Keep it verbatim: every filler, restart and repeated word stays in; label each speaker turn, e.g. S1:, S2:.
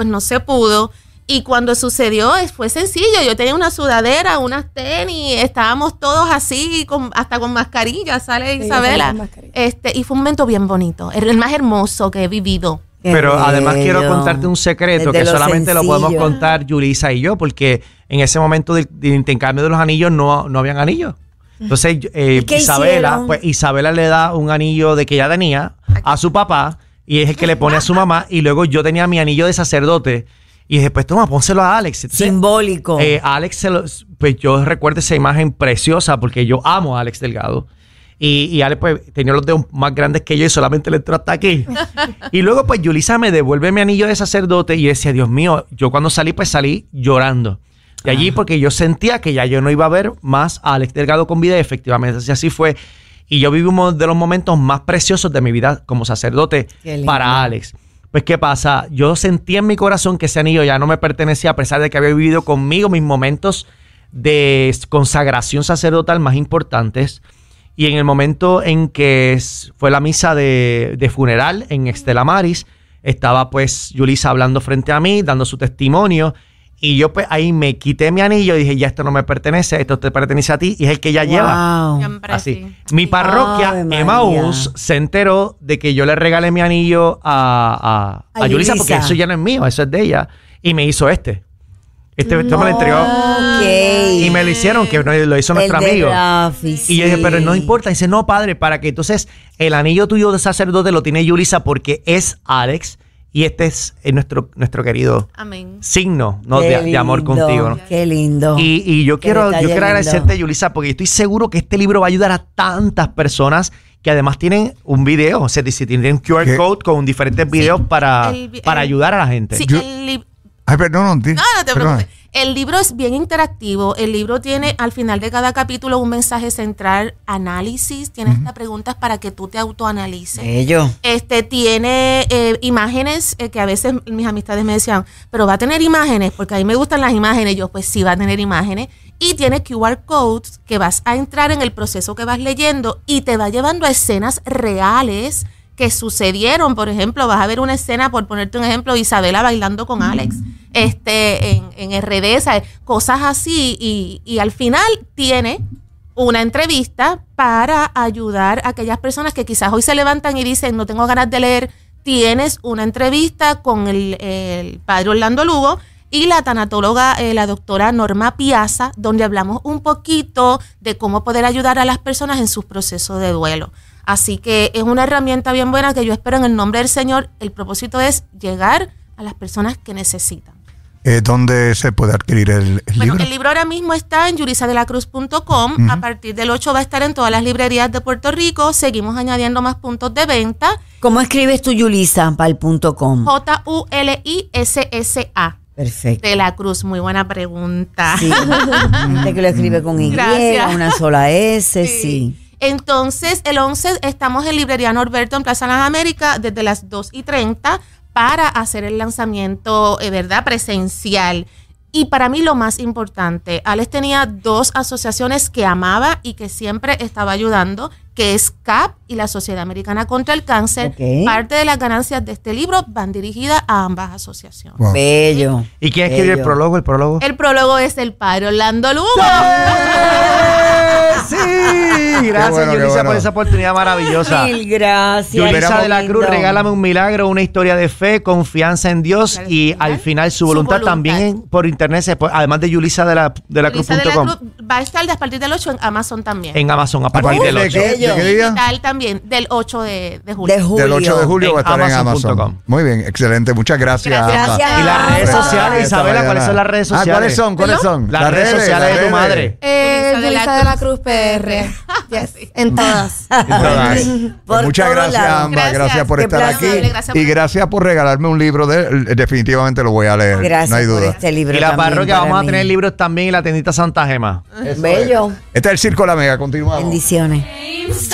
S1: pues no se pudo. Y cuando sucedió fue sencillo, yo tenía una sudadera, unas tenis, estábamos todos así, con, hasta con mascarilla, sale sí, Isabela. Este, y fue un momento bien bonito, el más hermoso que he vivido.
S2: Pero además quiero contarte un secreto que solamente sencillo. Lo podemos contar Yulisa y yo, porque en ese momento del, del intercambio de los anillos no, no habían anillos. Entonces eh, Isabela, pues Isabela le da un anillo de que ella tenía a su papá y es el que le pone a su mamá, y luego yo tenía mi anillo de sacerdote y después toma, pónselo a Alex. Entonces,
S3: simbólico.
S2: Eh, Alex, se lo, pues yo recuerdo esa imagen preciosa porque yo amo a Alex Delgado. Y, y Ale pues tenía los dedos más grandes que yo y solamente le entró hasta aquí. Y luego pues Yulisa me devuelve mi anillo de sacerdote y yo decía, Dios mío, yo cuando salí pues salí llorando. De allí porque yo sentía que ya yo no iba a ver más a Alex Delgado con vida y efectivamente así, así fue. Y yo viví uno de los momentos más preciosos de mi vida como sacerdote para Alex. Pues ¿qué pasa? Yo sentí en mi corazón que ese anillo ya no me pertenecía a pesar de que había vivido conmigo mis momentos de consagración sacerdotal más importantes. Y en el momento en que fue la misa de, de funeral en Estela Maris, estaba pues Yulisa hablando frente a mí, dando su testimonio. Y yo pues ahí me quité mi anillo y dije, ya esto no me pertenece, esto te pertenece a ti. Y es el que ella wow. lleva. Siempre así. Sí. Mi parroquia, oh, Emmaús, se enteró de que yo le regalé mi anillo a, a, a, a Yulisa, porque eso ya no es mío, eso es de ella. Y me hizo este. Este no, me lo entregó. Okay. Y me lo hicieron, que lo hizo nuestro amigo. Rafi, sí. Y yo dije, pero no importa. Y dice, no, padre, para que entonces el anillo tuyo de sacerdote lo tiene Yulisa porque es Alex. Y este es nuestro, nuestro querido Amén. Signo ¿no? de, de amor contigo. ¿no?
S3: Qué lindo.
S2: Y, y yo quiero, yo quiero agradecerte, Yulisa, porque estoy seguro que este libro va a ayudar a tantas personas que además tienen un video. O sea, si tienen un Q R ¿Qué? Code con diferentes videos sí, para, el, para el, ayudar a la gente.
S1: Sí,
S2: yo,
S1: el libro.
S4: Ay, perdón, no, no,
S1: no, no te preocupes. El libro es bien interactivo. El libro tiene al final de cada capítulo un mensaje central, análisis. Tiene uh-huh. hasta preguntas para que tú te autoanalices.
S3: Bello.
S1: Este tiene eh, imágenes eh, que a veces mis amistades me decían, pero va a tener imágenes, porque a mí me gustan las imágenes. Yo, pues sí, va a tener imágenes. Y tiene Q R codes que vas a entrar en el proceso que vas leyendo y te va llevando a escenas reales que sucedieron. Por ejemplo, vas a ver una escena, por ponerte un ejemplo, Isabela bailando con Alex este en, en R D, ¿sabes? Cosas así, y, y al final tiene una entrevista para ayudar a aquellas personas que quizás hoy se levantan y dicen, no tengo ganas de leer. Tienes una entrevista con el, el padre Orlando Lugo y la tanatóloga, eh, la doctora Norma Piazza, donde hablamos un poquito de cómo poder ayudar a las personas en sus procesos de duelo. Así que es una herramienta bien buena que yo espero en el nombre del Señor. El propósito es llegar a las personas que necesitan.
S4: Eh, ¿Dónde se puede adquirir el, el
S1: bueno,
S4: libro?
S1: El libro ahora mismo está en yulisa de la cruz punto com. Uh-huh. A partir del ocho va a estar en todas las librerías de Puerto Rico. Seguimos añadiendo más puntos de venta.
S3: ¿Cómo escribes tú, Yulisa, para el punto com?
S1: J U L I S S A.
S3: Perfecto.
S1: De la Cruz, muy buena pregunta.
S3: Sí. Gente que lo escribe con Y, Gracias. Una sola S, sí. sí.
S1: Entonces, el once estamos en Librería Norberto en Plaza Las Américas desde las dos y treinta para hacer el lanzamiento, eh, ¿verdad?, presencial. Y para mí lo más importante, Alex tenía dos asociaciones que amaba y que siempre estaba ayudando, que es C A P y la Sociedad Americana contra el Cáncer. Okay. Parte de las ganancias de este libro van dirigidas a ambas asociaciones.
S3: Wow. Bello.
S2: ¿Y quién escribe el prólogo? ¿El prólogo?
S1: El prólogo es el padre Orlando Lugo.
S2: ¡Sí! Sí, gracias, bueno, Yulisa, bueno. por esa oportunidad maravillosa.
S3: Mil gracias.
S2: Yulisa de la Cruz, regálame un milagro, una historia de fe, confianza en Dios claro, y al final su voluntad, su voluntad. también por internet, se puede, además de Yulisa de la, de la Cruz punto com.
S1: Va a estar a partir del ocho en Amazon también.
S2: En Amazon, a partir del ocho.
S4: ¿De qué, de qué día?
S1: Digital también, del ocho de, de julio.
S3: De julio.
S4: Del ocho de julio va a estar en Amazon. Muy bien, excelente. Muchas gracias.
S3: Gracias.
S2: Y las redes sociales, Isabela, ¿cuáles son las redes sociales?
S4: Ah, ¿cuáles son? ¿Cuáles son?
S2: Las, las redes, redes sociales las de tu madre.
S5: Eh, Yulisa de la Cruz P R. Yes. En todas.
S4: En todas. Pues muchas gracias, ambas. Gracias, gracias por estar placer. aquí. Gracias y gracias por regalarme un libro. De, definitivamente lo voy a leer.
S3: Gracias
S4: no hay duda.
S3: por este libro.
S2: Y la parroquia vamos
S3: mí.
S2: a tener libros también y la tiendita Santa Gema.
S3: Bello.
S4: Este es el Circo La Mega. Continuamos.
S3: Bendiciones.